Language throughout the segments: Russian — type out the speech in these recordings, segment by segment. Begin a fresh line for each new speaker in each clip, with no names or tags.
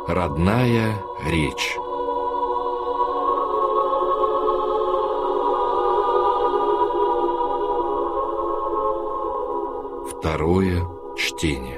Родная речь. Второе чтение.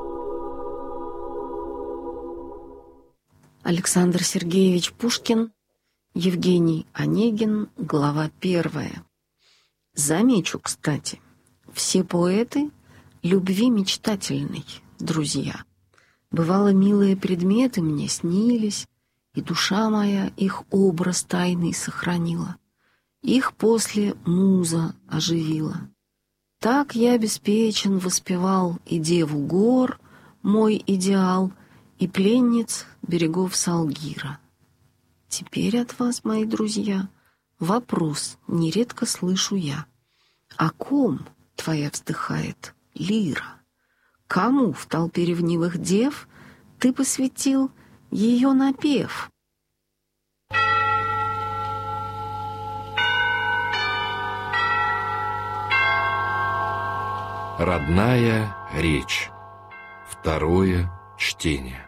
Александр Сергеевич Пушкин, Евгений Онегин, глава 1. Замечу, кстати, все поэты любви мечтательной, друзья. Бывало, милые предметы мне снились, и душа моя их образ тайный сохранила. Их после муза оживила. Так я беспечен воспевал и деву гор, мой идеал, и пленниц берегов Салгира. Теперь от вас, мои друзья, вопрос нередко слышу я. О ком твоя вздыхает лира? Кому в толпе ревнивых дев ты посвятил ее напев?
Родная речь. Второе чтение.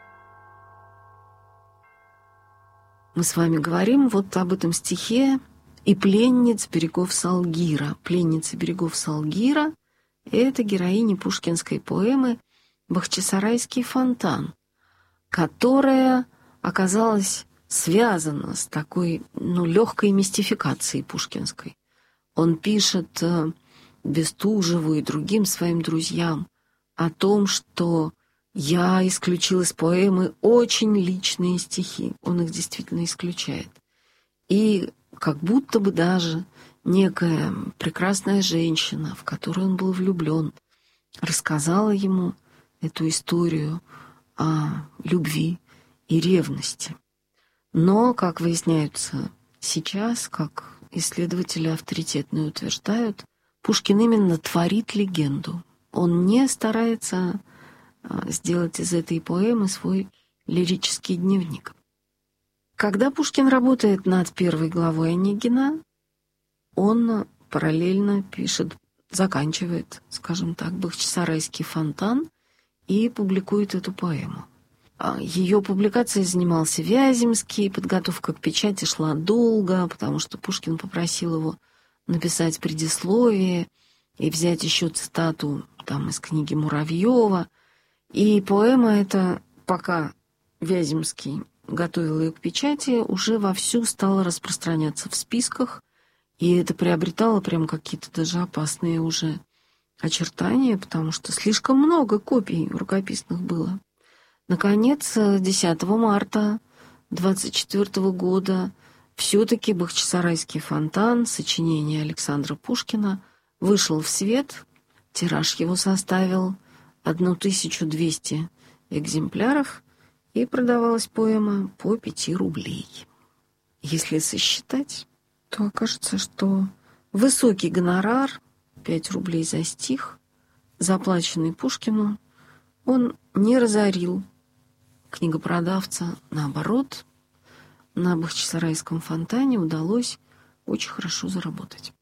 Мы с вами говорим вот об этом стихе «И пленниц берегов Салгира». Пленница берегов Салгира — это героиня пушкинской поэмы «Бахчисарайский фонтан», которая оказалась связана с такой, легкой мистификацией пушкинской. Он пишет Бестужеву и другим своим друзьям о том, что я исключил из поэмы очень личные стихи. Он их действительно исключает. И как будто бы даже некая прекрасная женщина, в которую он был влюблен, рассказала ему эту историю о любви и ревности. Но, как выясняется сейчас, как исследователи авторитетные утверждают, Пушкин именно творит легенду. Он не старается сделать из этой поэмы свой лирический дневник. Когда Пушкин работает над первой главой Онегина, он параллельно заканчивает, скажем так, «Бахчисарайский фонтан» и публикует эту поэму. Ее публикацией занимался Вяземский, подготовка к печати шла долго, потому что Пушкин попросил его написать предисловие и взять еще цитату из книги Муравьева. И поэма эта, пока Вяземский готовил ее к печати, уже вовсю стала распространяться в списках, и это приобретало прям какие-то даже опасные уже очертания, потому что слишком много копий рукописных было. Наконец, 10 марта 1924 года все-таки «Бахчисарайский фонтан», сочинение Александра Пушкина, вышел в свет. Тираж его составил 1200 экземпляров, и продавалась поэма по 5 рублей. Если сосчитать, то окажется, что высокий гонорар, 5 рублей за стих, заплаченный Пушкину, он не разорил книгопродавца. Наоборот, на Бахчисарайском фонтане удалось очень хорошо заработать.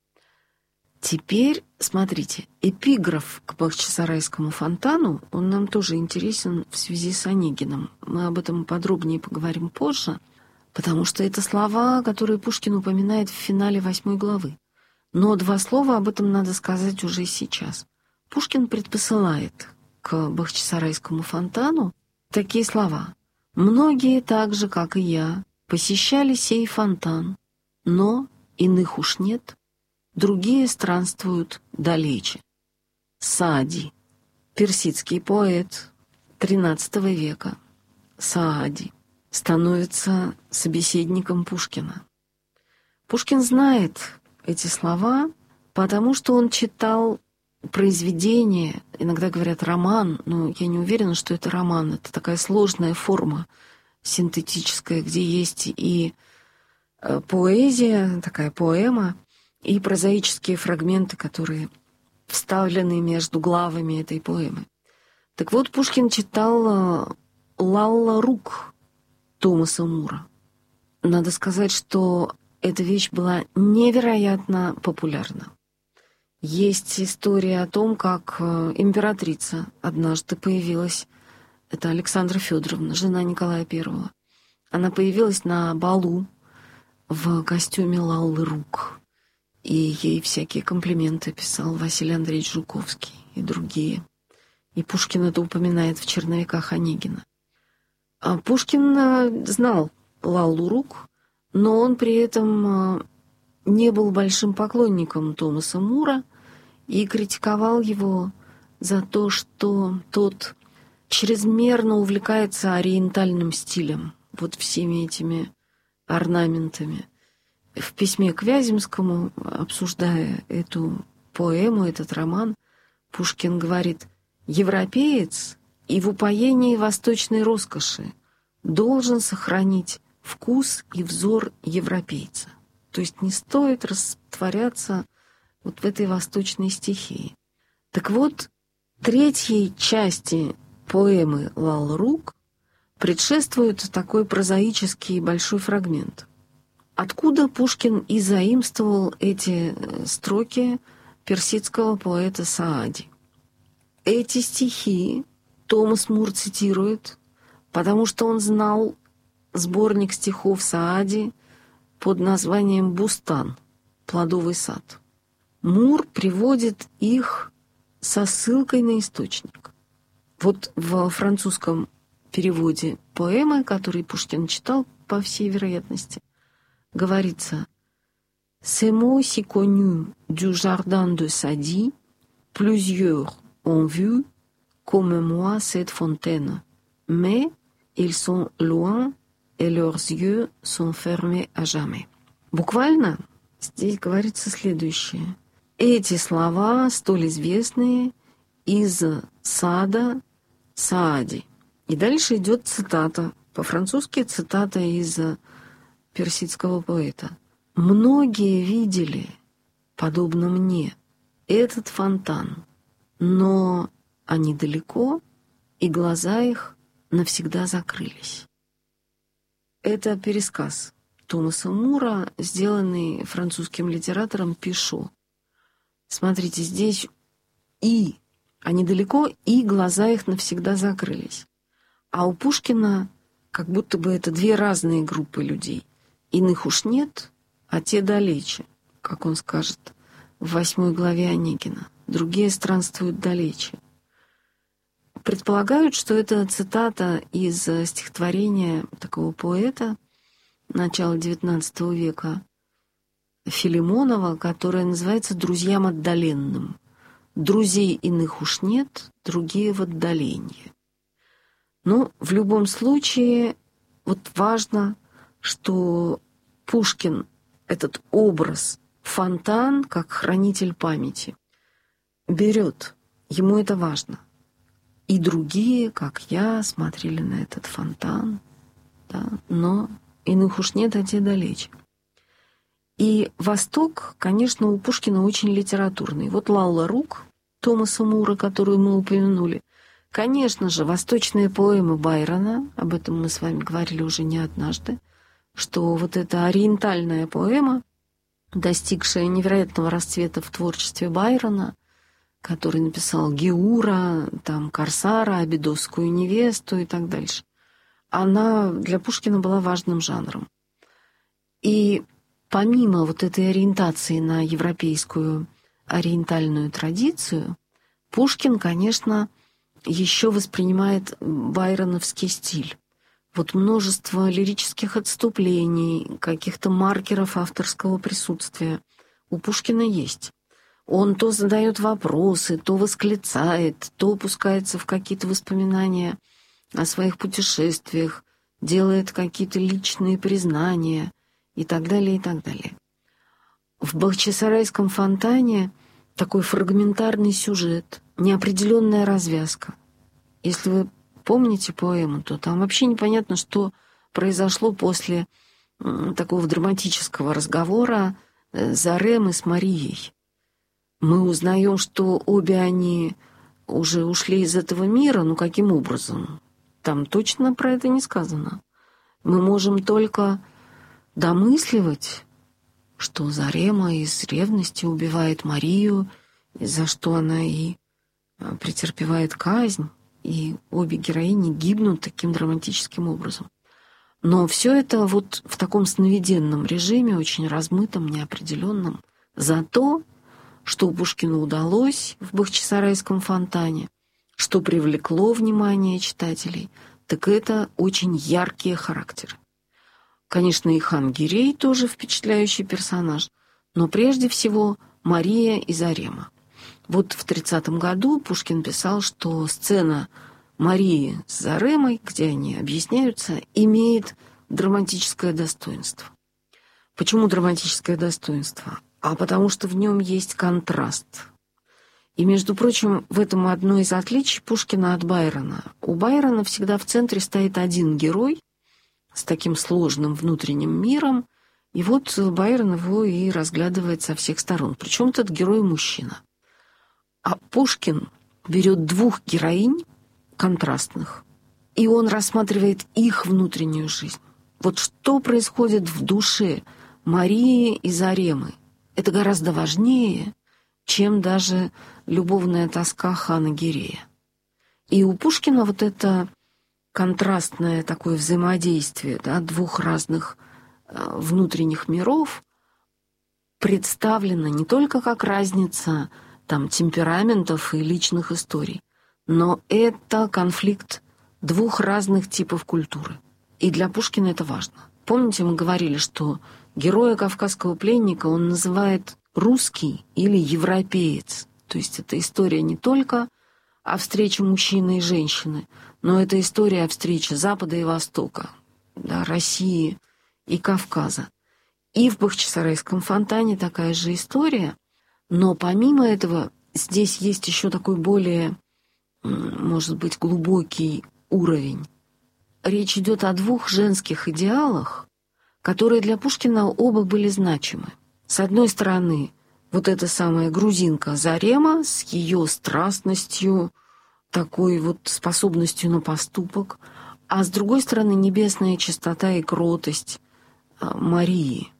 Теперь, смотрите, эпиграф к Бахчисарайскому фонтану, он нам тоже интересен в связи с Онегиным. Мы об этом подробнее поговорим позже, потому что это слова, которые Пушкин упоминает в финале 8 главы. Но 2 слова об этом надо сказать уже сейчас. Пушкин предпосылает к Бахчисарайскому фонтану такие слова. «Многие, так же, как и я, посещали сей фонтан, но иных уж нет, другие странствуют далече». Саади, персидский поэт XIII века, Саади, становится собеседником Пушкина. Пушкин знает эти слова, потому что он читал произведение, иногда говорят роман, но я не уверена, что это роман. Это такая сложная форма синтетическая, где есть и поэзия, такая поэма, и прозаические фрагменты, которые вставлены между главами этой поэмы. Так вот, Пушкин читал «Лалла Рук» Томаса Мура. Надо сказать, что эта вещь была невероятно популярна. Есть история о том, как императрица однажды появилась это Александра Федоровна, жена Николая I. Она появилась на балу в костюме Лаллы Рук. И ей всякие комплименты писал Василий Андреевич Жуковский и другие. И Пушкин это упоминает в «Черновиках Онегина». А Пушкин знал Лаллу Рук, но он при этом не был большим поклонником Томаса Мура и критиковал его за то, что тот чрезмерно увлекается ориентальным стилем, вот всеми этими орнаментами. В письме к Вяземскому, обсуждая эту поэму, этот роман, Пушкин говорит: «Европеец и в упоении восточной роскоши должен сохранить вкус и взор европейца». То есть не стоит растворяться вот в этой восточной стихии. Так вот, третьей части поэмы «Лалла Рук» предшествует такой прозаический большой фрагмент. Откуда Пушкин и заимствовал эти строки персидского поэта Саади. Эти стихи Томас Мур цитирует, потому что он знал сборник стихов Саади под названием «Бустан» — «Плодовый сад». Мур приводит их со ссылкой на источник. Вот в французском переводе поэмы, который Пушкин читал, по всей вероятности, говорится: «Ces mots si connus du jardin de Sadi, plusieurs ont vu comme moi cette fontaine, mais ils sont loin et leurs yeux sont fermés à jamais». Буквально здесь говорится следующее. Эти слова столь известные из сада Саади. И дальше идет цитата, по-французски цитата из персидского поэта. «Многие видели, подобно мне, этот фонтан, но они далеко, и глаза их навсегда закрылись». Это пересказ Томаса Мура, сделанный французским литератором Пишо. Смотрите, здесь «и». Они далеко, и глаза их навсегда закрылись. А у Пушкина как будто бы это две разные группы людей. Иных уж нет, а те далече, как он скажет в 8 главе Онегина. Другие странствуют далече. Предполагают, что это цитата из стихотворения такого поэта начала XIX века Филимонова, которое называется «Друзьям отдаленным». Друзей иных уж нет, другие в отдалении. Но в любом случае вот важно, что Пушкин этот образ фонтан как хранитель памяти берет. Ему это важно. И другие, как я, смотрели на этот фонтан, да, но иных уж нет, а те далече. И Восток, конечно, у Пушкина очень литературный. Вот «Лалла Рук» Томаса Мура, которую мы упомянули. Конечно же, восточные поэмы Байрона, об этом мы с вами говорили уже не однажды, что вот эта ориентальная поэма, достигшая невероятного расцвета в творчестве Байрона, который написал Геура, там, Корсара, Абидосскую невесту и так дальше, она для Пушкина была важным жанром. И помимо вот этой ориентации на европейскую ориентальную традицию, Пушкин, конечно, еще воспринимает байроновский стиль. Вот множество лирических отступлений, каких-то маркеров авторского присутствия у Пушкина есть. Он то задает вопросы, то восклицает, то опускается в какие-то воспоминания о своих путешествиях, делает какие-то личные признания и так далее, и так далее. В «Бахчисарайском фонтане» такой фрагментарный сюжет, неопределенная развязка. Если вы помните поэму, то там вообще непонятно, что произошло после такого драматического разговора Заремы с Марией. Мы узнаем, что обе они уже ушли из этого мира, но каким образом? Там точно про это не сказано. Мы можем только домысливать, что Зарема из ревности убивает Марию, за что она и претерпевает казнь. и обе героини гибнут таким драматическим образом. Но все это вот в таком сновиденном режиме, очень размытом, неопределенном. Зато, что Пушкину удалось в Бахчисарайском фонтане, что привлекло внимание читателей, так это очень яркие характеры. Конечно, и хан Гирей тоже впечатляющий персонаж, но прежде всего Мария и Зарема. Вот в 30-м году Пушкин писал, что сцена Марии с Заремой, где они объясняются, имеет драматическое достоинство. Почему драматическое достоинство? А потому что в нем есть контраст. И, между прочим, в этом одно из отличий Пушкина от Байрона. У Байрона всегда в центре стоит один герой с таким сложным внутренним миром, и вот Байрон его и разглядывает со всех сторон. Причем этот герой мужчина. А Пушкин берет двух героинь контрастных, и он рассматривает их внутреннюю жизнь. Вот что происходит в душе Марии и Заремы, это гораздо важнее, чем даже любовная тоска хана Гирея. И у Пушкина вот это контрастное такое взаимодействие, да, двух разных внутренних миров представлено не только как разница там, темпераментов и личных историй, но это конфликт двух разных типов культуры. И для Пушкина это важно. Помните, мы говорили, что героя кавказского пленника он называет русский или европеец. То есть это история не только о встрече мужчины и женщины, но это история о встрече Запада и Востока, да, России и Кавказа. И в Бахчисарайском фонтане такая же история, но помимо этого здесь есть еще такой более, может быть, глубокий уровень. Речь идет о двух женских идеалах, которые для Пушкина оба были значимы. С одной стороны, вот эта самая грузинка Зарема с ее страстностью, такой вот способностью на поступок, а с другой стороны, небесная чистота и кротость Марии.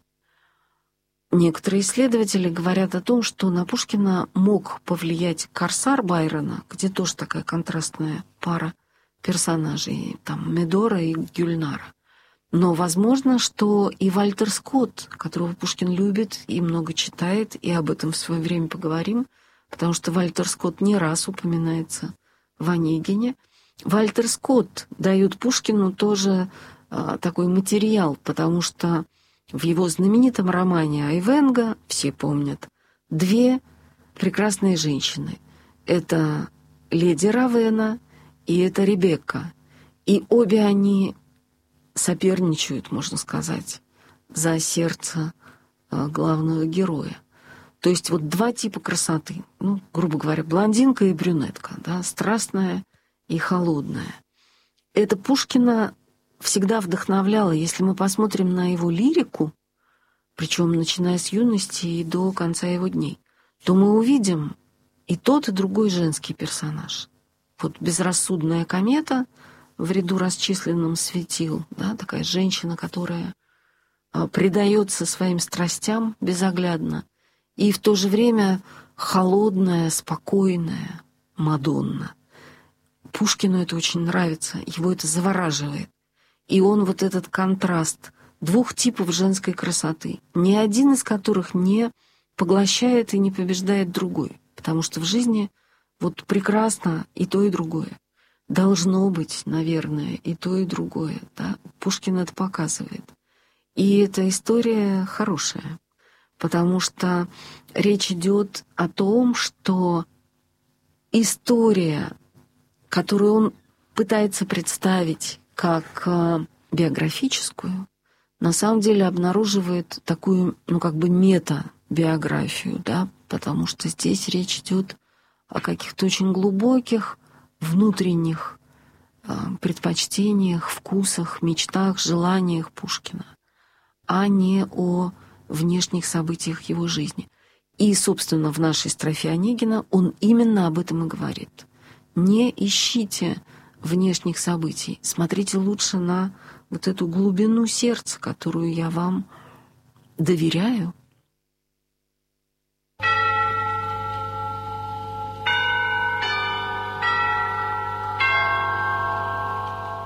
Некоторые исследователи говорят о том, что на Пушкина мог повлиять «Корсар» Байрона, где тоже такая контрастная пара персонажей, там Медора и Гюльнара. Но возможно, что и Вальтер Скотт, которого Пушкин любит и много читает, и об этом в свое время поговорим, потому что Вальтер Скотт не раз упоминается в Онегине. Вальтер Скотт дает Пушкину тоже такой материал, потому что в его знаменитом романе «Айвенго», все помнят, две прекрасные женщины. Это леди Равена и это Ребекка. И обе они соперничают, можно сказать, за сердце главного героя. То есть вот два типа красоты. Ну, грубо говоря, блондинка и брюнетка, да, страстная и холодная. Это Пушкина всегда вдохновляло. Если мы посмотрим на его лирику, причем начиная с юности и до конца его дней, то мы увидим и тот, и другой женский персонаж. Вот безрассудная комета в ряду расчисленном светил, да, такая женщина, которая предается своим страстям безоглядно, и в то же время холодная, спокойная Мадонна. Пушкину это очень нравится, его это завораживает. И он вот этот контраст двух типов женской красоты, ни один из которых не поглощает и не побеждает другой, потому что в жизни вот прекрасно и то, и другое. Должно быть, наверное, и то, и другое. Да? Пушкин это показывает. И эта история хорошая, потому что речь идет о том, что история, которую он пытается представить как биографическую, на самом деле обнаруживает такую, ну, как бы мета-биографию, да, потому что здесь речь идет о каких-то очень глубоких внутренних предпочтениях, вкусах, мечтах, желаниях Пушкина, а не о внешних событиях его жизни. И, собственно, в нашей строфе Онегина он именно об этом и говорит. Не ищите внешних событий, смотрите лучше на вот эту глубину сердца, которую я вам доверяю.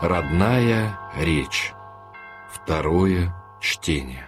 Родная речь. Второе чтение.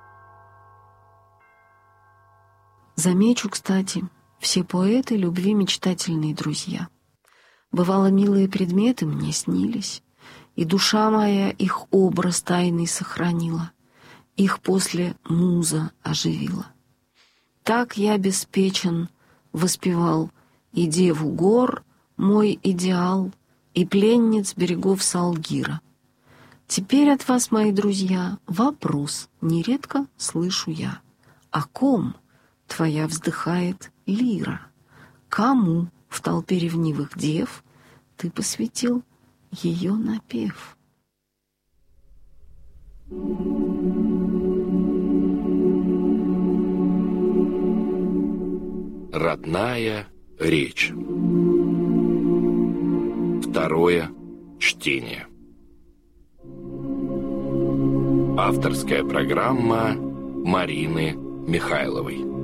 Замечу, кстати, все поэты любви мечтательные друзья. Бывало, милые предметы мне снились, и душа моя их образ тайный сохранила, их после муза оживила. Так я беспечен воспевал и деву гор, мой идеал, и пленниц берегов Салгира. Теперь от вас, мои друзья, вопрос нередко слышу я. О ком твоя вздыхает лира? Кому в толпе ревнивых дев ты посвятил ее напев?
Родная речь. Второе чтение. Авторская программа Марины Михайловой.